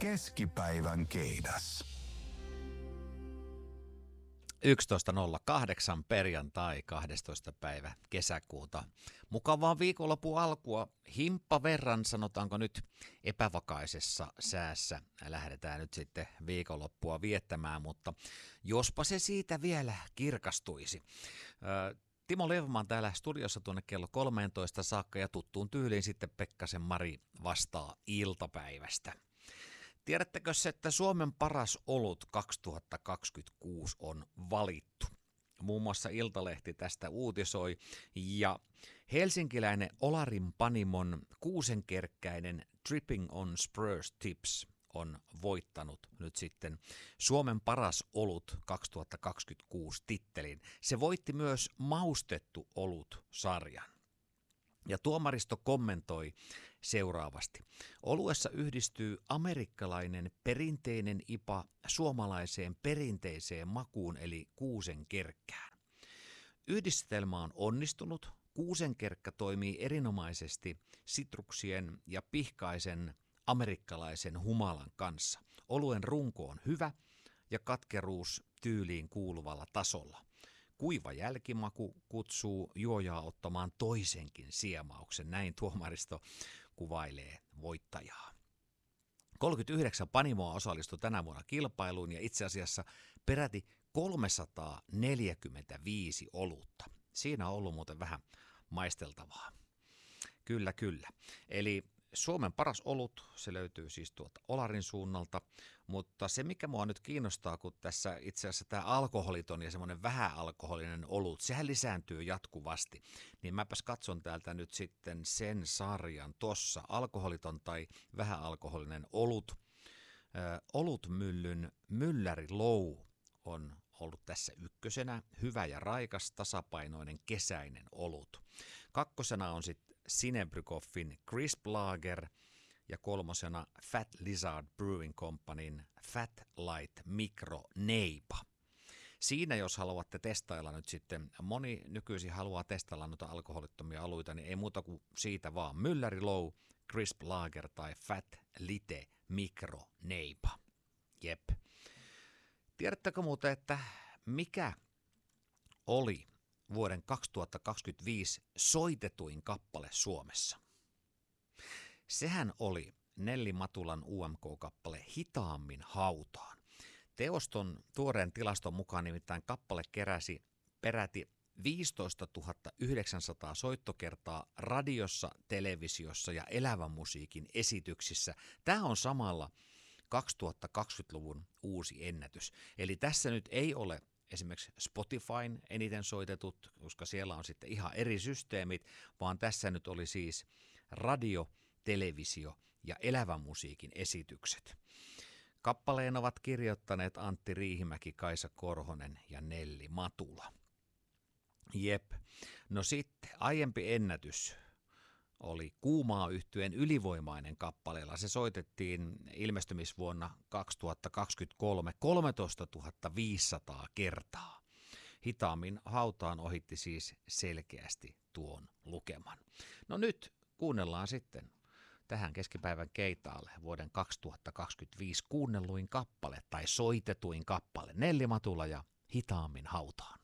Keskipäivän keidas. 11.08 perjantai 12. päivä kesäkuuta. Mukavaa viikonlopun alkua. Himppa verran, sanotaanko nyt, epävakaisessa säässä lähdetään nyt sitten viikonloppua viettämään, mutta jospa se siitä vielä kirkastuisi. Timo Levman täällä studiossa tuonne kello 13 saakka ja tuttuun tyyliin sitten Pekkasen Mari vastaa iltapäivästä. Tiedättekö se, että Suomen paras olut 2026 on valittu? Muun muassa Iltalehti tästä uutisoi ja helsinkiläinen Olarin Panimon kuusenkerkkäinen Tripping on Spurs Tips on voittanut nyt sitten Suomen paras olut 2026 tittelin. Se voitti myös maustettu olut-sarjan. Ja tuomaristo kommentoi seuraavasti. Oluessa yhdistyy amerikkalainen perinteinen IPA suomalaiseen perinteiseen makuun eli kuusenkerkkään. Yhdistelmä on onnistunut. Kuusenkerkkä toimii erinomaisesti sitruksien ja pihkaisen amerikkalaisen humalan kanssa. Oluen runko on hyvä ja katkeruus tyyliin kuuluvalla tasolla. Kuiva jälkimaku kutsuu juojaa ottamaan toisenkin siemauksen, näin tuomaristo kuvailee voittajaa. 39 panimoa osallistui tänä vuonna kilpailuun ja itse asiassa peräti 345 olutta. Siinä on ollut muuten vähän maisteltavaa. Kyllä. Eli Suomen paras olut, se löytyy siis tuolta Olarin suunnalta, mutta se mikä mua nyt kiinnostaa, kun tässä itse asiassa tämä alkoholiton ja semmoinen vähäalkoholinen olut, sehän lisääntyy jatkuvasti, niin mäpäs katson täältä nyt sitten sen sarjan tuossa alkoholiton tai vähäalkoholinen olut. Olutmyllyn Mylläri Low on ollut tässä ykkösenä, hyvä ja raikas, tasapainoinen kesäinen olut. Kakkosena on sitten Sinebrychoffin Crisp Lager ja kolmosena Fat Lizard Brewing Companyn Fat Light Micro Neipa. Siinä jos haluatte testailla nyt sitten, moni nykyisin haluaa testailla noita alkoholittomia oluita, niin ei muuta kuin siitä vaan Mylläri Low, Crisp Lager tai Fat Lite Micro Neipa. Jep. Tiedättekö muuten, että mikä oli vuoden 2025 soitetuin kappale Suomessa? Sehän oli Nelli Matulan UMK-kappale Hitaammin hautaan. Teoston tuoreen tilaston mukaan nimittäin kappale keräsi peräti 15 900 soittokertaa radiossa, televisiossa ja elävän musiikin esityksissä. Tämä on samalla 2020-luvun uusi ennätys. Eli tässä nyt ei ole esimerkiksi Spotifyn eniten soitetut, koska siellä on sitten ihan eri systeemit, vaan tässä nyt oli siis radio, televisio ja elävän musiikin esitykset. Kappaleen ovat kirjoittaneet Antti Riihimäki, Kaisa Korhonen ja Nelli Matula. Jep. No sitten aiempi ennätys oli Kuumaa -yhtyeen Ylivoimainen kappaleella. Se soitettiin ilmestymisvuonna 2023 13 500 kertaa. Hitaammin hautaan ohitti siis selkeästi tuon lukeman. No nyt kuunnellaan sitten tähän keskipäivän keitaalle vuoden 2025 kuunnelluin kappale tai soitetuin kappale Nelli Matula ja Hitaammin hautaan.